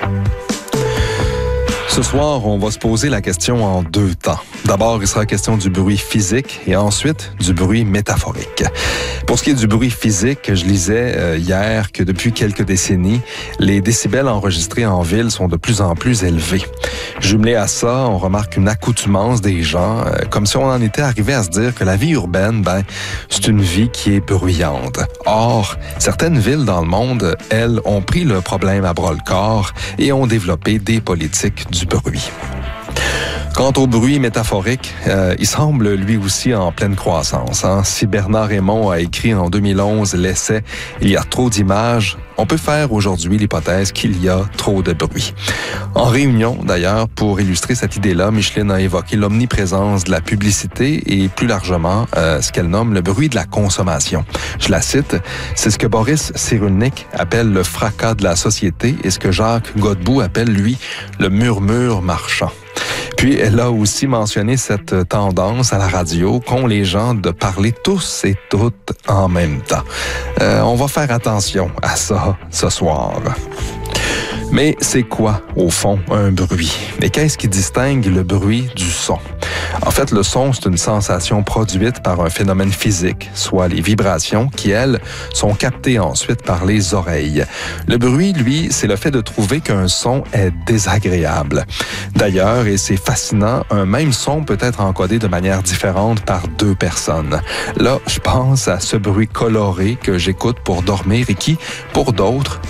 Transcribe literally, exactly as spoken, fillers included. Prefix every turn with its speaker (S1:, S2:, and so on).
S1: Ce soir, on va se poser la question en deux temps. D'abord, il sera question du bruit physique et ensuite du bruit métaphorique. Pour ce qui est du bruit physique, je lisais euh, hier que depuis quelques décennies, les décibels enregistrés en ville sont de plus en plus élevés. Jumelé à ça, on remarque une accoutumance des gens, euh, comme si on en était arrivé à se dire que la vie urbaine, ben, c'est une vie qui est bruyante. Or, certaines villes dans le monde, elles, ont pris le problème à bras-le-corps et ont développé des politiques du bruit. Quant au bruit métaphorique, euh, il semble lui aussi en pleine croissance. Hein? Si Bernard Raymond a écrit en deux mille onze l'essai « Il y a trop d'images », on peut faire aujourd'hui l'hypothèse qu'il y a trop de bruit. En réunion, d'ailleurs, pour illustrer cette idée-là, Micheline a évoqué l'omniprésence de la publicité et plus largement euh, ce qu'elle nomme le bruit de la consommation. Je la cite, « C'est ce que Boris Cyrulnik appelle le fracas de la société et ce que Jacques Godbout appelle, lui, le murmure marchand ». Puis, elle a aussi mentionné cette tendance à la radio qu'ont les gens de parler tous et toutes en même temps. Euh, on va faire attention à ça ce soir. Mais c'est quoi, au fond, un bruit? Et qu'est-ce qui distingue le bruit du son? En fait, le son, c'est une sensation produite par un phénomène physique, soit les vibrations, qui, elles, sont captées ensuite par les oreilles. Le bruit, lui, c'est le fait de trouver qu'un son est désagréable. D'ailleurs, et c'est fascinant, un même son peut être encodé de manière différente par deux personnes. Là, je pense à ce bruit coloré que j'écoute pour dormir et qui, pour d'autres,